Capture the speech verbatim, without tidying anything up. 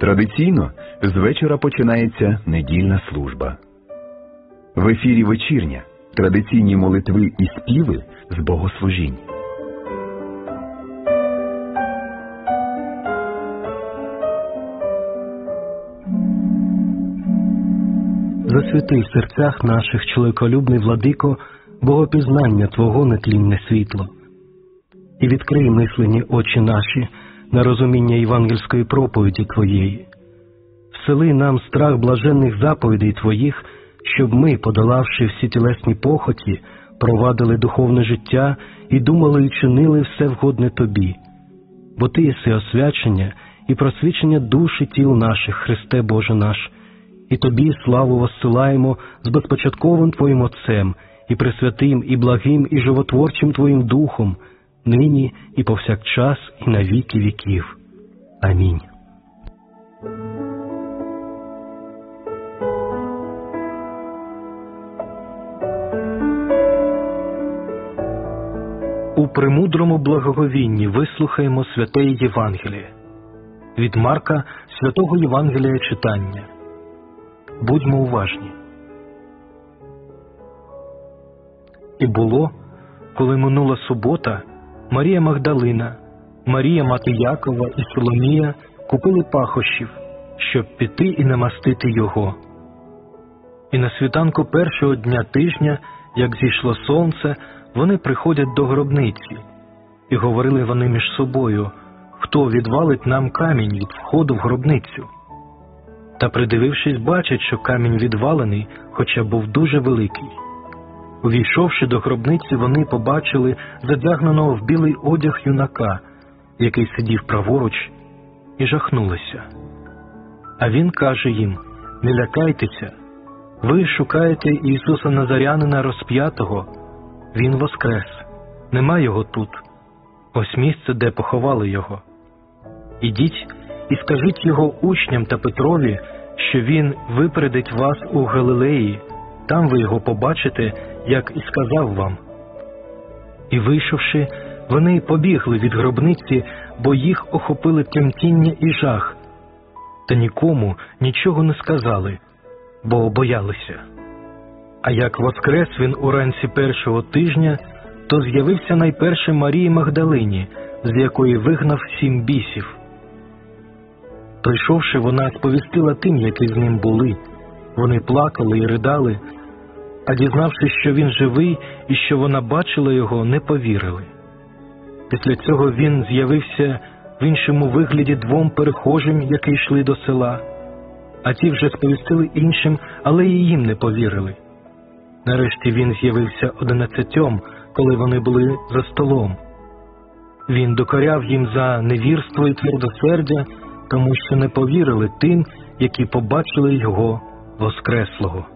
Традиційно з вечора починається недільна служба. В ефірі вечірня, традиційні молитви і співи з богослужінь. Засвіти в серцях наших, чоловіколюбний владико, богопізнання Твого нетлінне світло. І відкрий мислені очі наші на розуміння євангельської проповіді Твоєї. Всили нам страх блаженних заповідей Твоїх, щоб ми, подолавши всі тілесні похоті, провадили духовне життя і думали і чинили все вгодне Тобі. Бо Ти єси освячення і просвічення душ і тіл наших, Христе Боже наш, і Тобі славу воссилаємо з безпочатковим Твоїм Отцем, і пресвятим, і благим, і животворчим Твоїм Духом, нині і повсякчас, і на віки віків. Амінь. У премудрому благоговінні вислухаємо святе Євангеліє. Від Марка святого Євангелія читання. Будьмо уважні. І було, коли минула субота, Марія Магдалина, Марія мати Якова і Соломія купили пахощів, щоб піти і намастити його. І на світанку першого дня тижня, як зійшло сонце, вони приходять до гробниці. І говорили вони між собою, хто відвалить нам камінь від входу в гробницю. Та, придивившись, бачать, що камінь відвалений, хоча був дуже великий. Увійшовши до гробниці, вони побачили задягненого в білий одяг юнака, який сидів праворуч, і жахнулися. А він каже їм: «Не лякайтеся, ви шукаєте Ісуса Назарянина розп'ятого. Він воскрес, нема його тут. Ось місце, де поховали його. Ідіть і скажіть його учням та Петрові, що він випередить вас у Галилеї, там ви його побачите, як і сказав вам». І вийшовши, вони побігли від гробниці, бо їх охопили тремтіння і жах, та нікому нічого не сказали, бо боялися. А як воскрес він уранці першого тижня, то з'явився найперше Марії Магдалині, з якої вигнав сім бісів. Прийшовши, вона сповістила тим, які з ним були. Вони плакали і ридали, а дізнавшись, що він живий і що вона бачила його, не повірили. Після цього він з'явився в іншому вигляді двом перехожим, які йшли до села, а ті вже сповістили іншим, але і їм не повірили. Нарешті він з'явився одинадцятьом, коли вони були за столом. Він докоряв їм за невірство і твердосердя, тому що не повірили тим, які побачили його воскреслого.